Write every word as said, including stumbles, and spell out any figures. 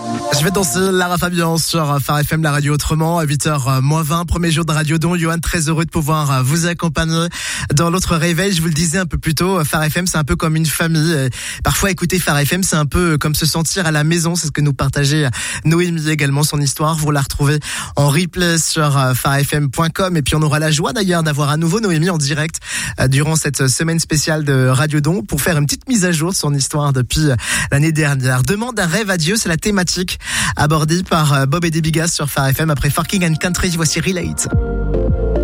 Je vais danser Lara Fabian sur Phare F M, la radio autrement, à huit heures moins vingt, premier jour de Radio Don. Johan, très heureux de pouvoir vous accompagner dans l'autre réveil. Je vous le disais un peu plus tôt, Phare F M, c'est un peu comme une famille. Parfois, écouter Phare F M, c'est un peu comme se sentir à la maison. C'est ce que nous partageait Noémie également, son histoire. Vous la retrouvez en replay sur phare f m point com. Et puis, on aura la joie d'ailleurs d'avoir à nouveau Noémie en direct durant cette semaine spéciale de Radio Don pour faire une petite mise à jour de son histoire depuis l'année dernière. Demande un rêve à Dieu, c'est la thématique abordée par Bob et Debigas sur Phare F M après Forking and Country. Voici Relate.